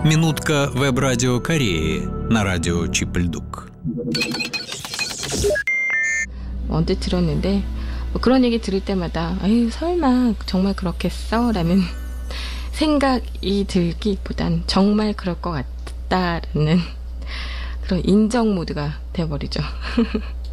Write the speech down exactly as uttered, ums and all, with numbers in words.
Минутка веб-радио Кореи на радио Чипльдук. 언뜻 들었는데 뭐 그런 얘기 들을 때마다 에이 설마 정말 그렇겠어? 라는 생각이 들기보단 정말 그럴 것 같다라는 그런 인정 모드가 돼버리죠.